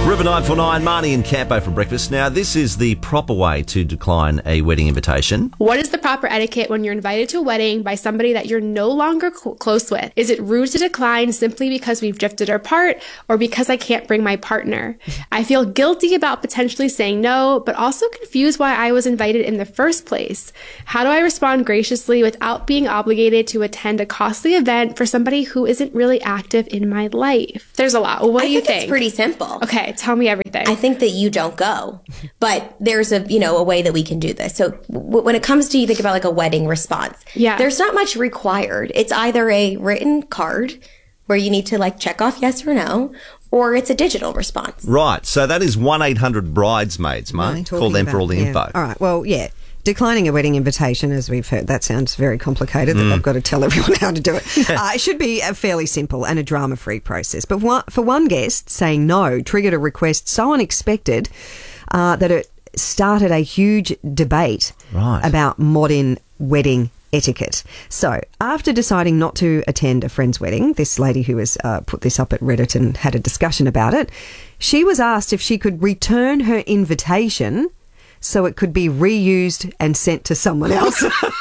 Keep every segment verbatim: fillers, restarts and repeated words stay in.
River nine four nine, Marnie and Campo for breakfast. Now, this is the proper way to decline a wedding invitation. What is the proper etiquette when you're invited to a wedding by somebody that you're no longer cl- close with? Is it rude to decline simply because we've drifted apart or because I can't bring my partner? I feel guilty about potentially saying no, but also confused why I was invited in the first place. How do I respond graciously without being obligated to attend a costly event for somebody who isn't really active in my life? There's a lot. What do I you think think? It's pretty simple. Okay, tell me everything. I think that you don't go, but there's a, you know, a way that we can do this. So w- when it comes to, you think about like a wedding response, Yeah. there's not much required. It's either a written card where you need to like check off yes or no, or it's a digital response. Right, so that is one eight hundred bridesmaids, Marnie. Talking Call them for about- all the yeah. info. All right, well, yeah. Declining a wedding invitation, as we've heard, that sounds very complicated, that Mm. they've got to tell everyone how to do it. uh, it should be a fairly simple and a drama-free process. But one, for one guest, saying no triggered a request so unexpected uh, that it started a huge debate Right. about modern wedding etiquette. So, after deciding not to attend a friend's wedding, this lady who has uh, put this up at Reddit and had a discussion about it, she was asked if she could return her invitation so it could be reused and sent to someone else.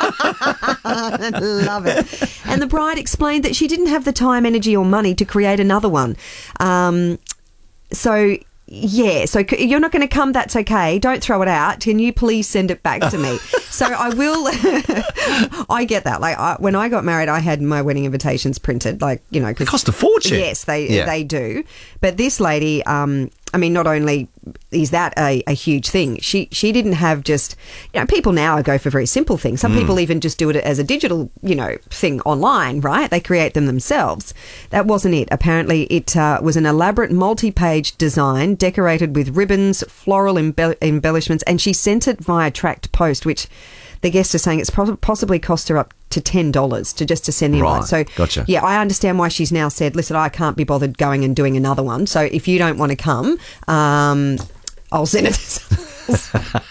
Love it. And the bride explained that she didn't have the time, energy or money to create another one. Um, so... Yeah, so c- you're not going to come, that's okay. Don't throw it out. Can you please send it back to me? So I will, I get that. Like I, when I got married, I had my wedding invitations printed, like, you know. It cost a fortune. Yes, they Yeah. they do. But this lady, um, I mean, not only is that a, a huge thing, she she didn't have just, you know, people now go for very simple things. Some Mm. people even just do it as a digital, you know, thing online, right? They create them themselves. That wasn't it. Apparently it uh, was an elaborate multi-page design decorated with ribbons, floral embell- embellishments, and she sent it via tracked post, which the guests are saying it's prob- possibly cost her up to ten dollars to just to send in Right, one. So, gotcha. yeah, I understand why she's now said, listen, I can't be bothered going and doing another one. So if you don't want to come, um, I'll send it to someone else.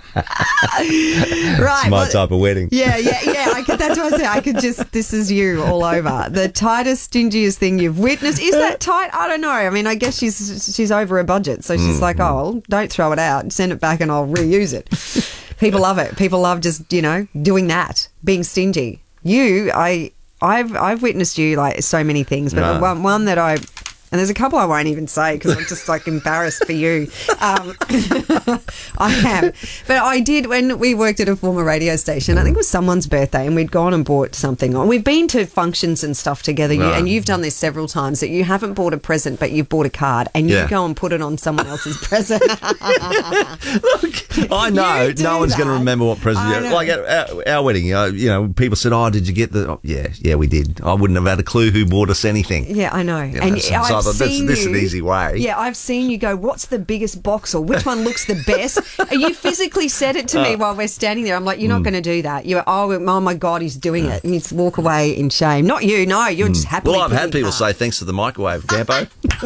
Right. It's my well- type of wedding. Yeah, yeah, yeah. I could, that's what I say. I could just, this is you all over. The tightest, stingiest thing you've witnessed. Is that tight? I don't know. I mean, I guess she's she's over her budget. So she's Mm, like, oh, don't throw it out. Send it back and I'll reuse it. People love it. People love just, you know, doing that, being stingy. You, I, I've I've witnessed you like so many things, but Right. the one, one that I... And there's a couple I won't even say because I'm just like embarrassed for you. Um, I am. But I did, when we worked at a former radio station, I think it was someone's birthday, and we'd gone and bought something on. We've been to functions and stuff together, you, Right. and you've done this several times, that you haven't bought a present, but you've bought a card, and Yeah. you go and put it on someone else's present. I know You do no one's going to that. remember what present. I you know. Like at our, our wedding, uh, you know, people said, "Oh, did you get the?" Oh, yeah, yeah, we did. I wouldn't have had a clue who bought us anything. Yeah, I know. You know, and so- so I I've thought, this- seen this is you, an easy way. Yeah, I've seen you go, what's the biggest box or which one looks the best? And you physically said it to me Uh, while we're standing there. I'm like, you're mm. not going to do that. You're, oh, oh my God, he's doing it. And you just walk away in shame. Not you, no, you're just happily Well, I've had picking people up. say thanks to the microwave, Campo.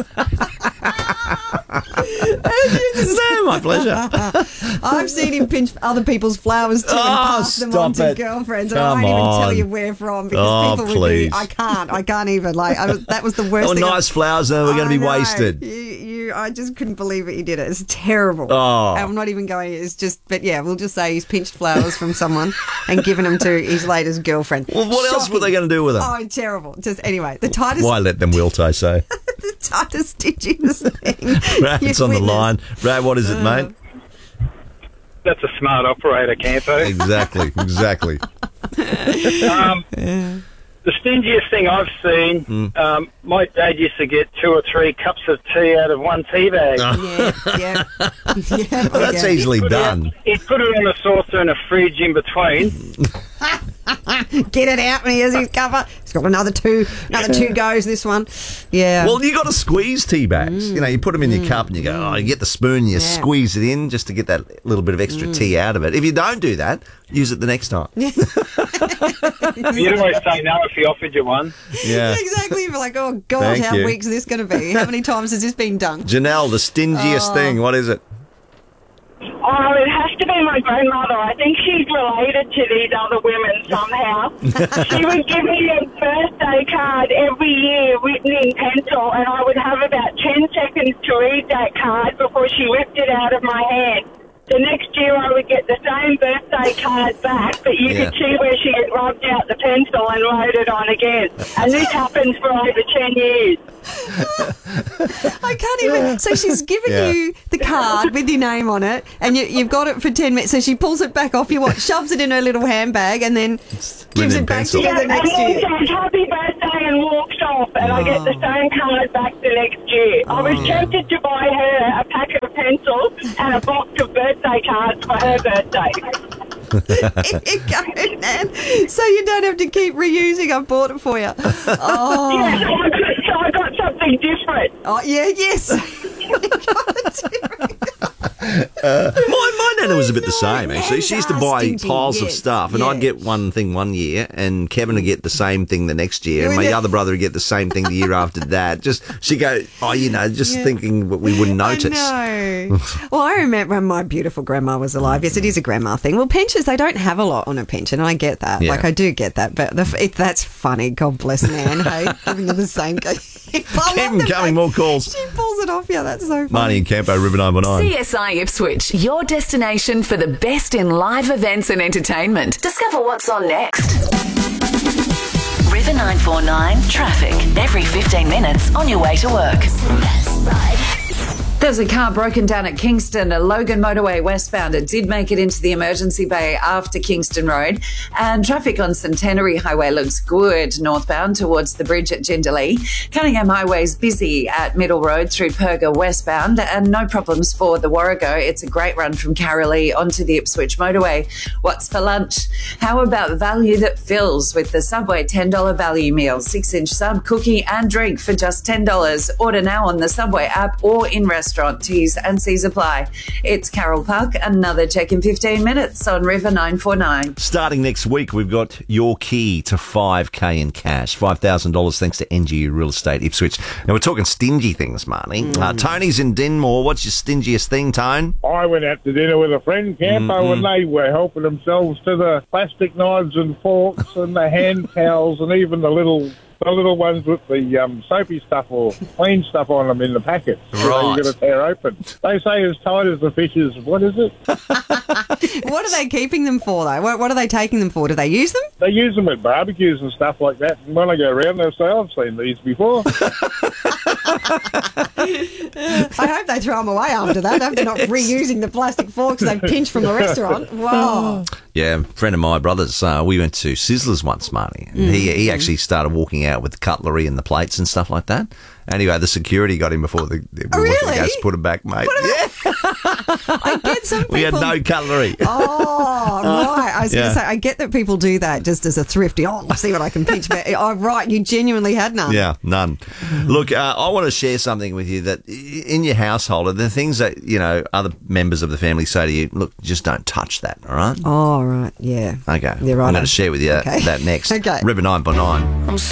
No, my pleasure. I've seen him pinch other people's flowers too and Oh, pass them on stop to it. girlfriends. And Come I won't even tell on. you where from because Oh, people would please. be, I can't, I can't even. Like, I was, that was the worst Oh, thing. nice flowers, though. We're going to I be know. wasted. You, you, I just couldn't believe it. You did it. It's terrible. Oh. I'm not even going. It's just, but yeah, we'll just say he's pinched flowers from someone and given them to his latest girlfriend. Well, what else were they going to do with them? Oh, terrible. Just anyway, the tightest, Why let them wilt, I say? the tightest stitchiest thing. Rad's you've on the witnessed. line. Rad, what is it, mate? That's a smart operator, Campo. Exactly, exactly. Um, the stingiest thing I've seen, Mm. um, my dad used to get two or three cups of tea out of one tea bag. Yeah, yeah, yeah. Well, that's yeah. easily Put done. It, he'd put it on a saucer and a fridge in between. Get it out, and here's his cover. He's got another two, another two goes. This one, yeah. Well, you got to squeeze tea bags. You know, you put them in your cup and you go, oh, you get the spoon, you Yeah. squeeze it in just to get that little bit of extra tea out of it. If you don't do that, use it the next time. You'd always say no if he offered you one. Yeah. Exactly. You're like, oh God, Thank how you. weak is this going to be? How many times has this been dunked? Janelle, the stingiest Oh. thing, what is it? Oh, it has to be my grandmother. I think she's related to these other women somehow. She would give me a birthday card every year written in pencil, and I would have about ten seconds to read that card before she whipped it out of my hand. The next year I would get the same birthday card back, but you Yeah. could see where she had rubbed out the pencil and wrote it on again. And this happens for over ten years. I can't even. So she's given Yeah. you the card with your name on it, and you, you've got it for ten minutes. So she pulls it back off you, what, shoves it in her little handbag, and then gives Written in it back pencil. to you the and next then year. says happy birthday and walks off, and I get the same card back the next year. I was tempted to buy her a packet of pencils and a box of birthday cards for her birthday. There you go, man. So you don't have to keep reusing. I bought it for you. Oh, Yeah, so I got, so I got something different. oh yeah, yes. Uh, my, my nana was a bit the same, No, actually. She used to nanas are buy stingy, piles of yes, stuff, and yeah. I'd get one thing one year, and Kevin would get the same thing the next year, and my Yeah. other brother would get the same thing the year after that. Just, she'd go, oh, you know, just thinking what we wouldn't notice. I know. Well, I remember when my beautiful grandma was alive. Yes, it is a grandma thing. Well, pensions, they don't have a lot on a pension, and I get that. Yeah. Like, I do get that. But the, it, that's funny. God bless Nan, hey, giving you the same. Keep them coming, more calls. She pulls it off. Yeah, that's so funny. Marnie and Campo, River nine one nine. C S I Ipswich, your destination for the best in live events and entertainment. Discover what's on next. River nine four nine traffic. Every fifteen minutes on your way to work. There's a car broken down at Kingston, a Logan motorway westbound. It did make it into the emergency bay after Kingston Road. And traffic on Centenary Highway looks good northbound towards the bridge at Jindalee. Cunningham Highway's busy at Middle Road through Perga westbound, and no problems for the Warrego. It's a great run from Carralee onto the Ipswich motorway. What's for lunch? How about value that fills with the Subway ten dollars value meal? six inch sub, cookie and drink for just ten dollars. Order now on the Subway app or in restaurant. T's and C's apply. It's Carol Park. Another check in fifteen minutes on River nine four nine. Starting next week, we've got your key to five K in cash, five thousand dollars thanks to N G U Real Estate Ipswich. Now, we're talking stingy things, Marnie. Mm. Uh, Tony's in Dinmore. What's your stingiest thing, Tone? I went out to dinner with a friend, Campo, Mm-mm. and they were helping themselves to the plastic knives and forks and the hand towels and even the little the little ones with the um, soapy stuff or clean stuff on them in the packets. So Right. you've got to tear open. They say as tight as the fishes. What is it? What are they keeping them for, though? What, what are they taking them for? Do they use them? They use them at barbecues and stuff like that. And when I go around, they say, I've seen these before. I hope they throw them away after that. I hope they're not reusing the plastic forks they've pinched from the restaurant. Wow. Yeah, a friend of my brother's, uh, we went to Sizzlers once, Marnie, and he, he actually started walking out with the cutlery and the plates and stuff like that. Anyway, the security got him before the, the Oh, really? guys put him back, mate. Yeah, I get some people... we had no cutlery. Oh, right. I was Yeah. going to say, I get that people do that just as a thrifty. Oh, I'll see what I can pinch. But, oh, right, you genuinely had none. Yeah, none. Look, uh, I want to share something with you that i- in your household are the things that, you know, other members of the family say to you, look, just don't touch that, all right? Oh, right, yeah. Okay. Yeah, right. I'm going to share with you Okay. that next. Okay. River nine by nine. I'm